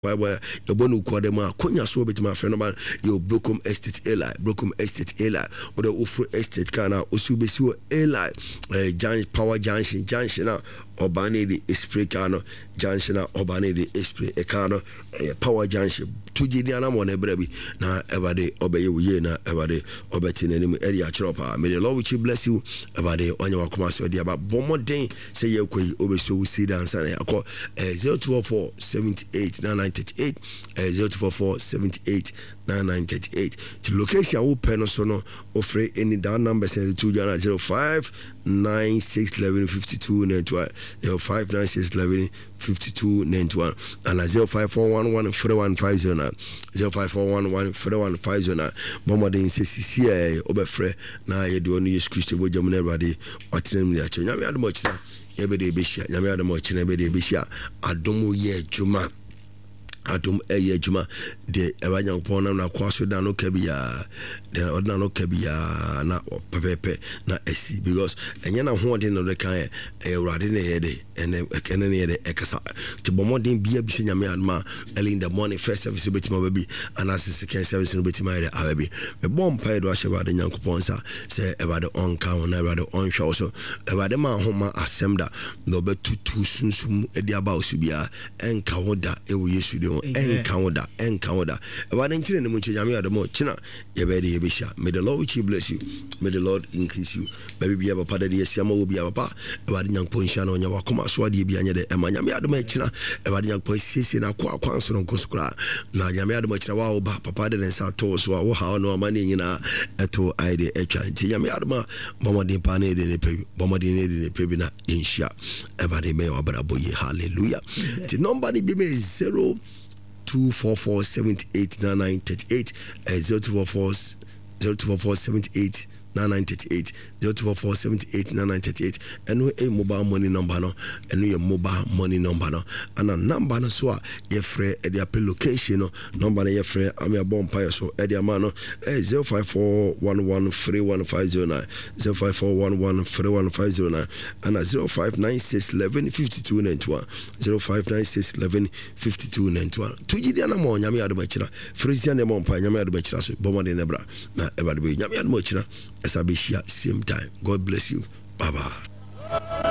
where your bonu quadema, Konya so bit my friend man, your Brocom Estate Eli, or the Ufro Estate Kana, Usubisu Eli, Power Junction, Obani the Esprit Cano, Junction, Obani the Esprit Ecano, Power Junction. Tuji di anamo na brebi na everybody obey you na everybody obetin any area chropa. May the Lord which bless you everybody on your commerce or the about bomodin say you koi obeso see dance and I call 0244 78 9938 0244 78 9938 to location who penosono offer any down number 72 05 96 11 52 91 05 96 11 52 91 and 05411 4150 05411 4150 Momadin CCA Obefre na ye do no yes Christo bojam na everybody watenem ya che nyame adom ochina ye be de behia nyame adom ochina be de behia adom ye juma adom eye juma de ebanya pon na kwaso da no kabia de odna no kabia na pepepe na esi because enye na ho de no de kan urade na ye de ene ekene na ye de ekasa ti bomodin bia bi nyame adma early in the morning first service betima baby and as second service no betima ye ababi me bom pai do ahye de nyankopon sa se ebade on kan na ebade on hwe so ebade ma homa assemda no betutu sunsum edi aba osubia enka hoda ewo yesu de encounter about entering the Muchami Adamo China, Yabedi Yabisha. May the Lord which bless you, may the Lord increase you. Maybe be a part of the Yama will be a papa, about young Ponchano, Yawakoma, Swadi, Bianya, and Mayami Adamo China, about young Poisis in a Quansel on Coscra. Now Yami Adamo China, Papa and Satos, or how no money in a to idea, Yami Adama, Bomadin Pane, Bomadin in the Pebina, in Sha, everybody may Abaraboye, hallelujah. The number be 0244 78 9938 0244 78 9938 0244 78 9938 and a mobile money number no and your mobile money number no and a number no so your free at the location no number your free I'm your bomb pie so at the man 05411315009 05411315009 and a 0596 11 52 91 0596 11 52 91 tuji dia na mo nyame adobachira frisia ne mo pie nyame adobachira so bomade nebra na everybody nyame adobachira as I be here same time. God bless you. Bye bye.